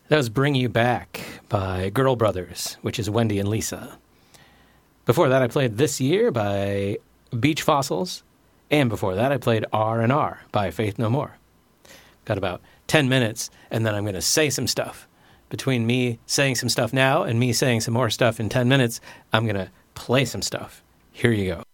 That was Bring You Back by Girl Brothers, which is Wendy and Lisa. Before that, I played This Year by Beach Fossils. And before that, I played R&R by Faith No More. Got about 10 minutes, and then I'm going to say some stuff. Between me saying some stuff now and me saying some more stuff in 10 minutes, I'm going to play some stuff. Here you go.